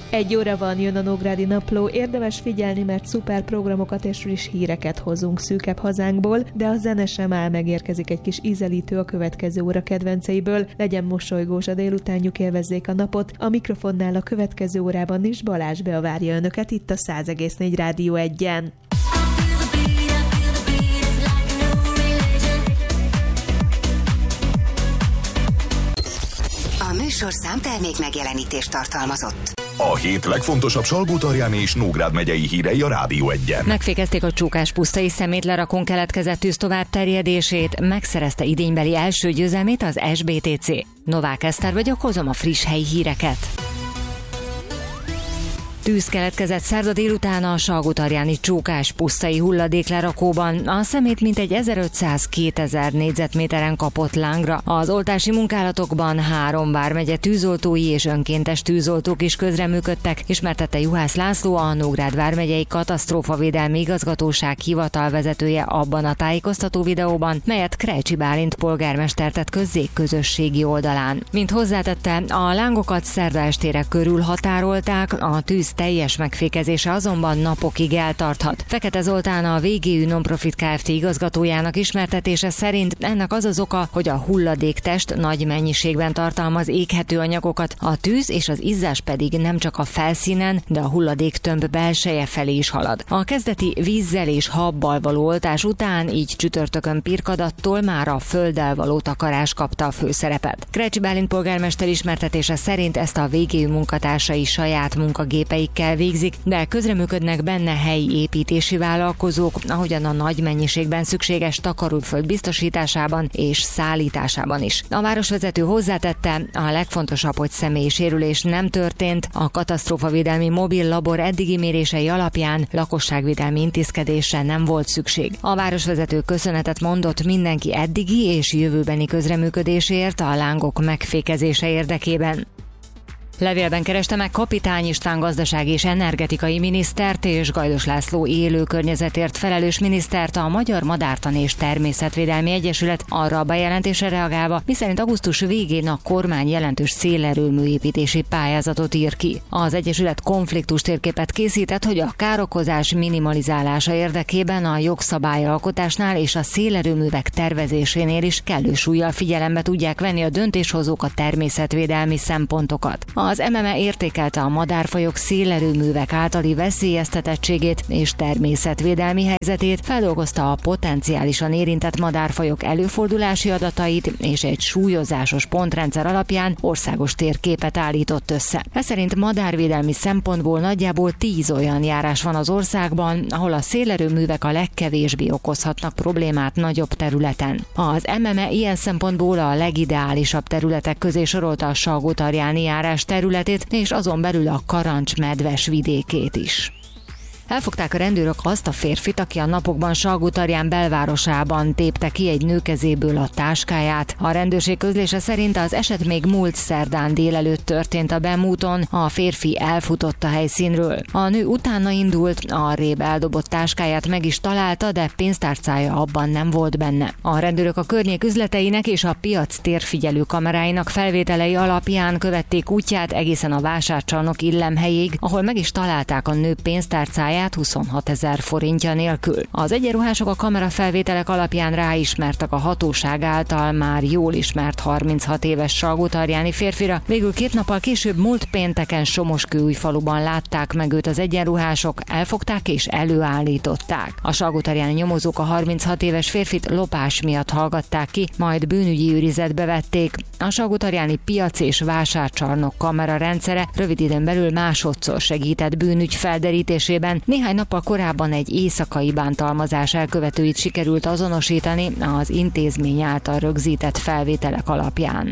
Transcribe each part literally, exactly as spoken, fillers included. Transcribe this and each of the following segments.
Egy óra van, jön a Nógrádi Napló, érdemes figyelni, mert szuper programokat és friss híreket hozunk szűkebb hazánkból, de a zene sem áll, megérkezik egy kis ízelítő a következő óra kedvenceiből. Legyen mosolygós a délutánjuk, élvezzék a napot. A mikrofonnál a következő órában is Balázs Bea várja önöket itt a száz egész négy Rádió egyen. A műsorszám termék megjelenítést tartalmazott. A hét legfontosabb Salgótarján és Nógrád megyei hírei a Rádió egyen. Megfékezték a Csókás-pusztai szemétlerakón keletkezett tűz továbbterjedését, megszerezte idénybeli első győzelmét az es bé té cé. Novák Eszter vagyok, hozom a friss helyi híreket. Tűz keletkezett szerda délután a salgótarjáni Csókás-pusztai hulladéklerakóban. A szemét mintegy ezerötszáz-kétezer négyzetméteren kapott lángra. Az oltási munkálatokban három vármegye tűzoltói és önkéntes tűzoltók is közreműködtek, ismertette Juhász László, a Nógrád vármegyei katasztrófavédelmi igazgatóság hivatalvezetője abban a tájékoztató videóban, melyet Krejcsi Bálint polgármester tett közzé közösségi oldalán. Mint hozzátette, a lángokat szerda estére körül határolták, a tűz teljes megfékezése azonban napokig eltarthat. Fekete Zoltán, a vé gé ü Nonprofit Kft. Igazgatójának ismertetése szerint ennek az az oka, hogy a hulladéktest nagy mennyiségben tartalmaz éghető anyagokat, a tűz és az izzás pedig nem csak a felszínen, de a hulladéktömb belseje felé is halad. A kezdeti vízzel és habbal való oltás után, így csütörtökön Pirkadattól már a földdel való takarás kapta a főszerepet. Krejcsi Bálint polgármester ismertetése szerint ezt a vé gé ü munkatársai saját munkagépeikkel végzik, de közreműködnek benne helyi építési vállalkozók, ahogyan a nagy mennyiségben szükséges takaróföld biztosításában és szállításában is. A városvezető hozzátette, a legfontosabb, hogy személyi sérülés nem történt, a katasztrófavédelmi mobil labor eddigi mérései alapján lakosságvédelmi intézkedésre nem volt szükség. A városvezető köszönetet mondott mindenki eddigi és jövőbeni közreműködésért a lángok megfékezése érdekében. Levélben kereste meg Kapitány István gazdasági és energetikai minisztert és Gajdos László élő környezetért felelős minisztert, a Magyar Madártan és Természetvédelmi Egyesület arra a bejelentésre reagálva, miszerint augusztus végén a kormány jelentős szélerőműépítési pályázatot ír ki. Az Egyesület konfliktus térképet készített, hogy a károkozás minimalizálása érdekében a jogszabályalkotásnál és a szélerőművek tervezésénél is kellő súllyal figyelembe tudják venni a döntéshozók a természetvédelmi szempontokat. Az em em e értékelte a madárfajok szélerőművek általi veszélyeztetettségét és természetvédelmi helyzetét, feldolgozta a potenciálisan érintett madárfajok előfordulási adatait, és egy súlyozásos pontrendszer alapján országos térképet állított össze. Ez szerint madárvédelmi szempontból nagyjából tíz olyan járás van az országban, ahol a szélerőművek a legkevésbé okozhatnak problémát nagyobb területen. Az em em e ilyen szempontból a legideálisabb területek közé sorolta a salgótarjáni járás területét, és azon belül a Karancs-medves vidékét is. Elfogták a rendőrök azt a férfit, aki a napokban Salgótarján belvárosában tépte ki egy nő kezéből a táskáját. A rendőrség közlése szerint az eset még múlt szerdán délelőtt történt a Bemúton, a férfi elfutott a helyszínről. A nő utána indult, arrébb eldobott táskáját meg is találta, de pénztárcája abban nem volt benne. A rendőrök a környék üzleteinek és a piac térfigyelő kameráinak felvételei alapján követték útját egészen a vásárcsarnok illemhelyéig, ahol meg is találták a nő pénztárcáját huszonhatezer forintja nélkül. Az egyenruhások a kamerafelvételek alapján ráismertek a hatóság által már jól ismert harminchat éves salgótarjáni férfira. Végül két nappal később múlt pénteken Somoskőújfaluban látták meg őt az egyenruhások, elfogták és előállították. A salgótarjáni nyomozók a harminchat éves férfit lopás miatt hallgatták ki, majd bűnügyi őrizetbe vették. A salgótarjáni piac és vásárcsarnok kamera rendszere rövid időn belül másodszor segített bűnügy felderítésében. Néhány nappal korábban egy éjszakai bántalmazás elkövetőit sikerült azonosítani az intézmény által rögzített felvételek alapján.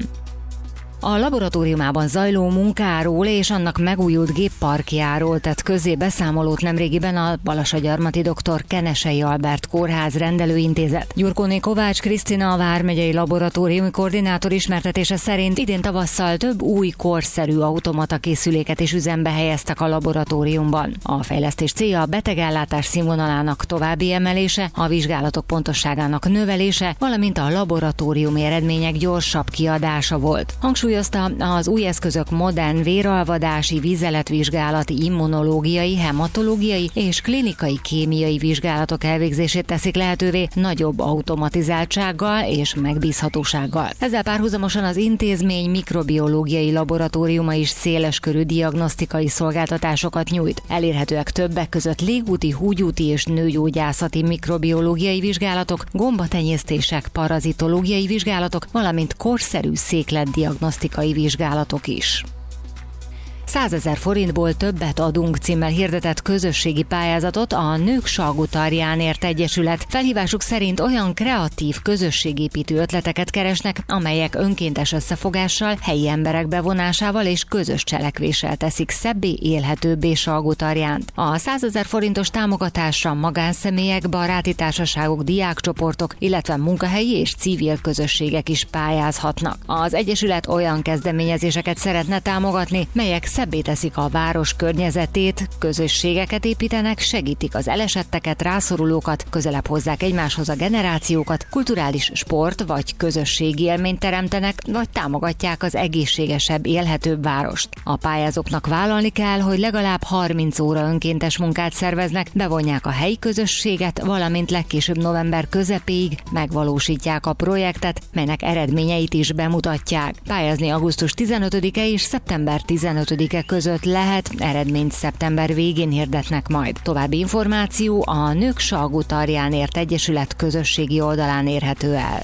A laboratóriumában zajló munkáról és annak megújult gépparkjáról tett közzé beszámolót nemrégiben a Balassagyarmati dr. Kenesei Albert Kórház rendelőintézet. Gyurkóné Kovács Krisztina, a vármegyei laboratóriumi koordinátor ismertetése szerint idén tavasszal több új korszerű automata készüléket is üzembe helyeztek a laboratóriumban. A fejlesztés célja a betegellátás színvonalának további emelése, a vizsgálatok pontosságának növelése, valamint a laboratóriumi eredmények gyorsabb kiadása volt. Hangsúly hangsúlyozta, az új eszközök modern véralvadási, vizeletvizsgálati, immunológiai, hematológiai és klinikai kémiai vizsgálatok elvégzését teszik lehetővé nagyobb automatizáltsággal és megbízhatósággal. Ezzel párhuzamosan az intézmény mikrobiológiai laboratóriuma is széleskörű diagnosztikai szolgáltatásokat nyújt. Elérhetőek többek között légúti, húgyúti és nőgyógyászati mikrobiológiai vizsgálatok, gombatenyésztések, parazitológiai vizsgálatok, valamint korszerű székletdiagnosztikai vizsgálatok is. százezer forintból többet adunk címmel hirdetett közösségi pályázatot a Nők Salgótarjánért Egyesület. Felhívásuk szerint olyan kreatív közösségépítő ötleteket keresnek, amelyek önkéntes összefogással, helyi emberek bevonásával és közös cselekvéssel teszik szebbé, élhetőbbé Salgótarjánt. A százezer forintos támogatásra magánszemélyek, baráti társaságok, diákcsoportok, illetve munkahelyi és civil közösségek is pályázhatnak. Az Egyesület olyan kezdeményezéseket szeretne támogatni, melyek szebbé teszik a város környezetét, közösségeket építenek, segítik az elesetteket, rászorulókat, közelebb hozzák egymáshoz a generációkat, kulturális sport vagy közösségi élményt teremtenek, vagy támogatják az egészségesebb, élhetőbb várost. A pályázóknak vállalni kell, hogy legalább harminc óra önkéntes munkát szerveznek, bevonják a helyi közösséget, valamint legkésőbb november közepéig megvalósítják a projektet, melynek eredményeit is bemutatják. Pályázni augusztus tizenötödike és szeptember tizenötödike között lehet, eredményt szeptember végén hirdetnek majd. További információ a Nők Salgótarjánért Egyesület közösségi oldalán érhető el.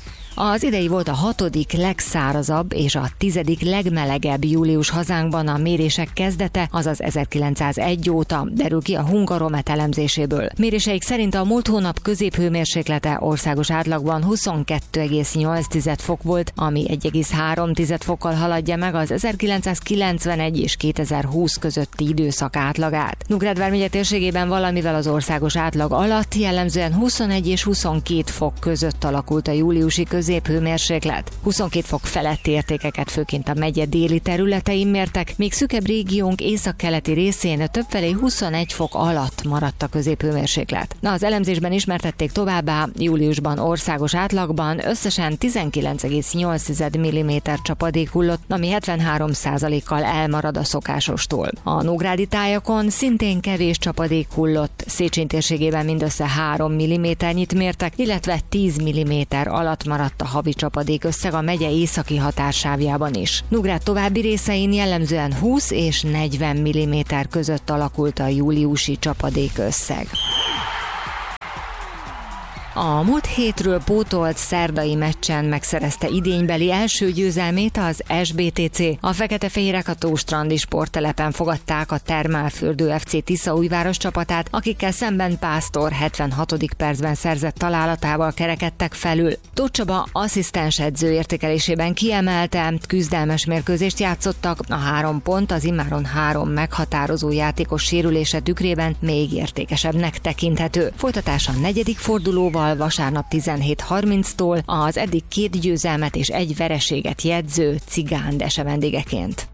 Az idei volt a hatodik legszárazabb és a tizedik legmelegebb július hazánkban a mérések kezdete, azaz ezerkilencszázegy óta, derül ki a Hungaromet elemzéséből. Méréseik szerint a múlt hónap középhőmérséklete országos átlagban huszonkettő egész nyolc fok volt, ami egy egész három fokkal haladja meg az ezerkilencszázkilencvenegy és kétezer-húsz közötti időszak átlagát. Nógrád vármegye térségében valamivel az országos átlag alatt, jellemzően huszonegy és huszonkét fok között alakult a júliusi középhőmérséklet. Középhőmérséklet. huszonkét fok feletti értékeket főként a megye déli területein mértek, míg szűkebb régiónk északkeleti részén többfelé huszonegy fok alatt maradt a középhőmérséklet. Na, az elemzésben ismertették továbbá, júliusban országos átlagban összesen tizenkilenc egész nyolc milliméter csapadék hullott, ami hetvenhárom százalékkal elmarad a szokásostól. A nógrádi tájakon szintén kevés csapadék hullott, Széchenyi térségében mindössze három milliméternyit mértek, illetve tíz milliméter alatt maradt a havi csapadék összeg a megye északi határsávjában is. Nógrád további részein jellemzően húsz és negyven milliméter között alakult a júliusi csapadék összeg. A múlt hétről pótolt szerdai meccsen megszerezte idénybeli első győzelmét az es bé té cé. A fekete-fehérek a Tóstrandi sporttelepen fogadták a Termálfürdő ef cé Tiszaújváros csapatát, akikkel szemben Pásztor hetvenhatodik percben szerzett találatával kerekedtek felül. Tóth Csaba asszisztens edző értékelésében kiemelte, küzdelmes mérkőzést játszottak, a három pont az immáron három meghatározó játékos sérülése tükrében még értékesebbnek tekinthető. Folytatás a negyedik fordulóval vasárnap tizenhét harminctól az eddig két győzelmet és egy vereséget jegyző Cigán Dese vendégeként.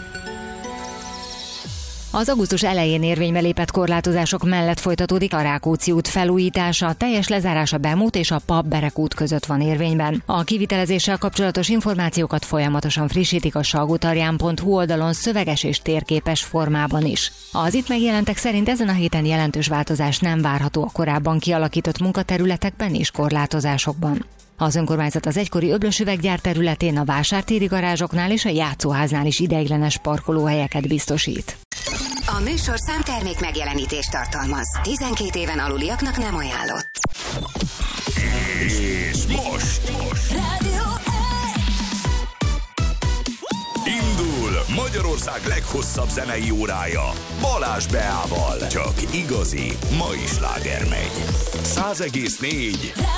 Az augusztus elején érvénybe lépett korlátozások mellett folytatódik a Rákóczi út felújítása, teljes lezárása Bemút és a Pap-Berek út között van érvényben. A kivitelezéssel kapcsolatos információkat folyamatosan frissítik a salgótarján pont hu oldalon szöveges és térképes formában is. Az itt megjelentek szerint ezen a héten jelentős változás nem várható a korábban kialakított munkaterületekben és korlátozásokban. Az önkormányzat az egykori Öblös üveggyár területén, a vásártéri garázsoknál és a játszóháznál is ideiglenes parkolóhelyeket biztosít. A műsor számtermék megjelenítést tartalmaz. tizenkét éven aluliaknak nem ajánlott. És most, most. Rádió Indul Magyarország leghosszabb zenei órája Balázs Beával. Csak igazi mai sláger megy. száz egész négy